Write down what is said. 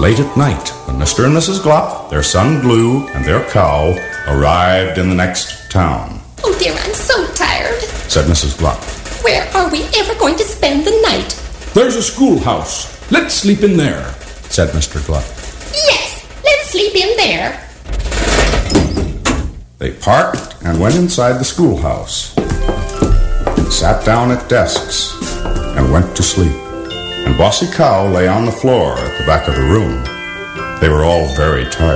late at night, when Mr. and Mrs. Gluck, their son Glue, and their cow arrived in the next town. Oh dear, I'm so tired, said Mrs. Gluck. Where are we ever going to spend the night? There's a schoolhouse. Let's sleep in there, said Mr. Gluck. Yes, let's sleep in there. They parked and went inside the schoolhouse, sat down at desks, and went to sleep. And Bossy Cow lay on the floor at the back of the room. They were all very tired.